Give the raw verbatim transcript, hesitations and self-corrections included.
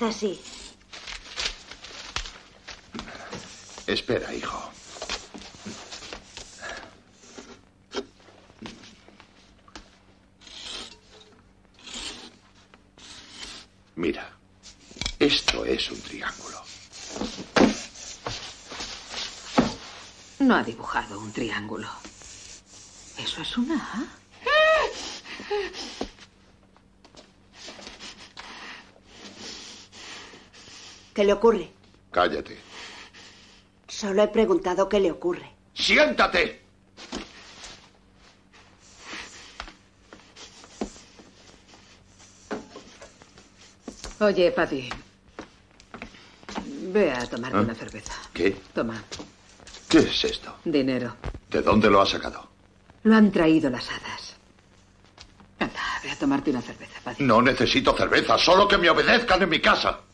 Quizás sí. Espera, hijo. Mira, esto es un triángulo. No ha dibujado un triángulo. ¿Eso es una A? ¿Qué le ocurre? Cállate. Solo he preguntado qué le ocurre. ¡Siéntate! Oye, Paddy. Ve a tomarte ¿Ah? una cerveza. ¿Qué? Toma. ¿Qué es esto? Dinero. ¿De dónde lo has sacado? Lo han traído las hadas. Anda, ve a tomarte una cerveza, Paddy. No necesito cerveza, solo que me obedezcan en mi casa.